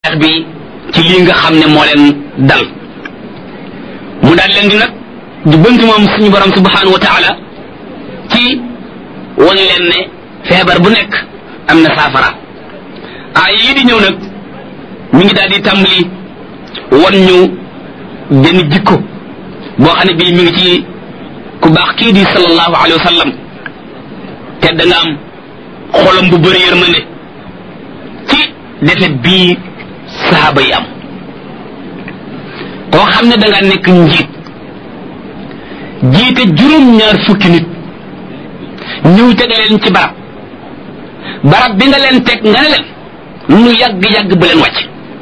bi ci lii nga xam ne moo leen dal mu daal leen di nag du bënt moom suñu borom subhanahu wa taala ci won leen ne feebar bu nekk am na saafara yi di ñëw nag mi ngi daal di tàmbali won ñu benn jikko boo xam ne bii mi ngi ci ku baax kii di sallallahu alayhi wa sallam te da nga am xolam bu bëri yërmande ci defet bii saaba yi am koo xam ne da nga nekk njiit jiite juróom-ñaar fukki nit ñëw teg leen ci barab bi nga leen teg nga ne leen lu yàgg-yàgg bu leen wàcc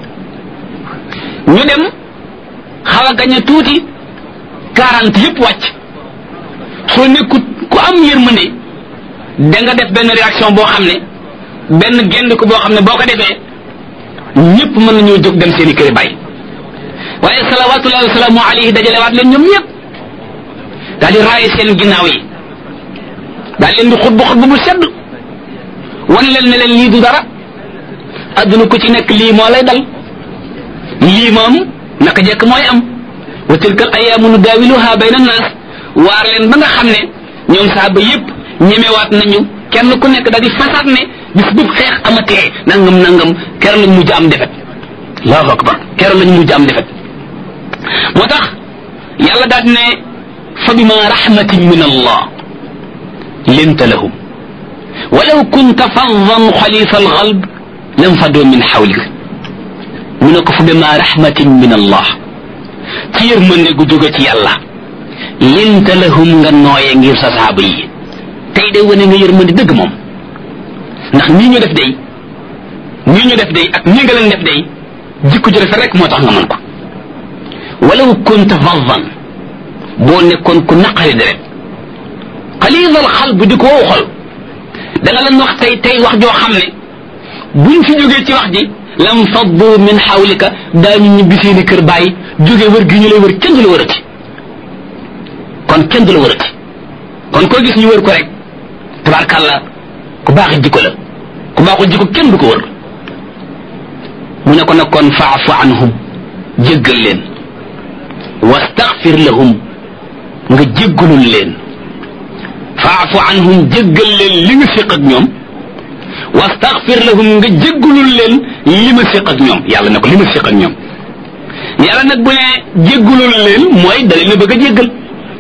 ñu dem xaw a gañ a tuuti 40 yëpp wàcc soo nekkut ku am yërmande da nga def benn réaction boo xam ne benn génn ko boo xam ne boo ko defee ñëpp mën nañoo jóg dem seeni kër bàyyi waaye salawatullahi wa salaamu alayhi dajalewaat leen ñoom ñëpp daal di raaye seen ginnaaw yi daal leen di xutbu bu sedd wan leen ne leen lii du dara adduna ku ci nekk lii moo lay dal lii moom naka jekk mooy am wa tilka al ayaamu nudaawiluha bayna annaas waar leen ba nga xam ne ñoom saaba yëpp ñemewaat nañu kenn ku nekk daal di fasaat ne bis bu xeex amatee nangam keroog lañ mujj am defet allahu akbar keroog lañ mujj am defet moo tax yàlla daal ne fa bima rahmatin min allah linta lahum walaw kunta faddan xalifa alxalb lam fadoo min xawlik mu ne ko fa bima rahmatin min allah ci yërmande gu jóge ci yàlla linta lahum nga nooye ngir sa saaba yi tey day wane nga yërmande dëgg moom ndax nii ñu def day ak nii nga leen def day jikko ju rafet rek moo tax nga mën ko walaw kunta faddan boo nekkoon ku naqari deret xaliisal xalb di ko wow xol da nga leen wax tey wax joo xam ne buñ fi jógee ci wax ji lam faddu min xawlika daañu ñibbi seeni kër bàyyi jóge wër gi ñu lay wër kenn du la wërati kon koo gis ñu wër ko rek tabaarkàlla ku baax jikko la ku baaxul jikko kenn du ko wër mu ne ko nag kon faafu anhum jéggal leen wastaghfir lahum nga jéggalul leen faafu anhum jéggal leen li nga séq ak ñoom wastaghfir lahum nga jéggalul leen li ma séq ak ñoom yàlla ne ko li ma séq ak ñoom yàlla nag bu ne jéggalul leen mooy da leen a bëgg a jéggal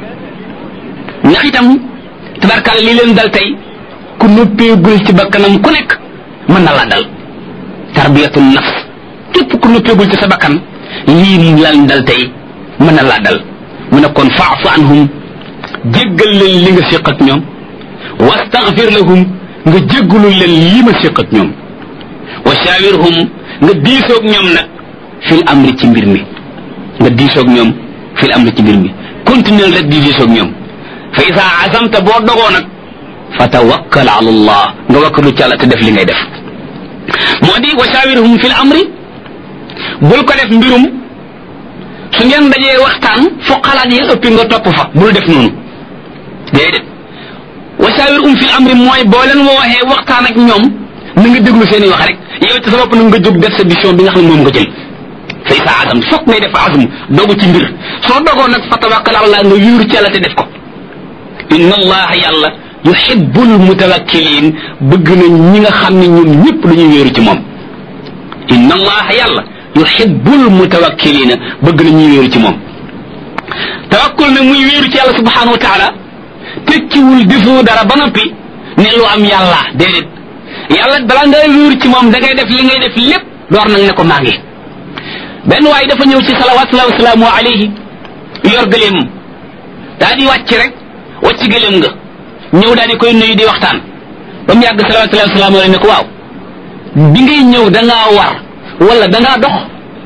ndax itam tabarkàlla lii leen dal tey ku noppeegul ci bakkanam ku nekk mën na laa dal tarbiyatul nafs képp ku noppeegul ci sa bakkan lii lan dal tey mën na laa dal mu ne kon faafu anhum jéggal leen li nga séq ak ñoom wastaghfir lahum nga jéggalul leen li ma séq ak ñoom wa shawirhum nga diisoog ñoom nag fil amri ci mbir mi nga diisoog ñoom fil amri ci mbir mi continuer rek di diisoog ñoom fa isa azamta boo dogoo nag fa tawakkal ala allah nga wakkalu ci Yàlla te def li ngay def moo di wa shawirhum fil amri bul ko def mbirum su ngeen dajee waxtaan fo xalaat yi ëppi nga topp fa bul def noonu déedéet wa shawirhum fil amri mooy boo leen waxee waxtaan ak ñoom na nga déglu seen i wax rek yow ci sa bopp na nga jóg def sa décision bi nga xam ne moom nga jël fa isa azam fokk ngay def azm dogu ci mbir soo dogoo nag fa tawakkal ala allah nga wéeru ci Yàlla te def ko inna allaha yàlla yuhibbul mutawakkilin bëgg na ñi nga xam ne ñoom ñëpp dañuy wéeru ci moom inna allaha yàlla yuhibbul mutawakkilina bëgg na ñuy wéeru ci moom tawakkul nag muy wéeru ci yàlla subhanahu wa taala tekkiwul defoo dara ba noppi ne lu am yàlla déedéet yàlla balaa ngay wéeru ci moom da ngay def li ngay def lépp door nag ne ko maa ngi benn waay dafa ñëw ci salawatullahi wa salaamu alayhi yor gëleemam daa di wàcc rek wàcc gëleem nga ñëw daal di koy nuyu di waxtaan ba mu yàgg salawatullahi wa salaamu alayhi ne ko waaw bi ngay ñëw da ngaa war wala da ngaa dox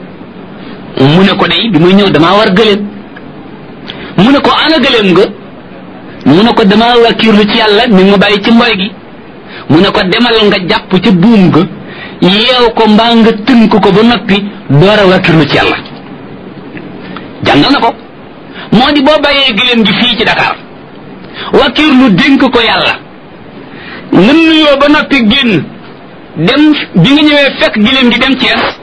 mu ne ko day bi muy ñëw damaa war gëleem mu ne ko ana gëleem nga mu ne ko damaa wakiirlu ci Yàlla mi ma bàyyi ci mboy gi mu ne ko demal nga jàpp ca buum nga yeew ko mbaa nga tënk ko ba noppi door a wakiirlu ci Yàlla jàngal na ko moo di boo bàyyee gëleem gi fii ci Dakar wakiirlu dénk ko Yàlla nga nuyoo ba noppi génn dem bi nga ñëwee fekk gëleem gi dem Cees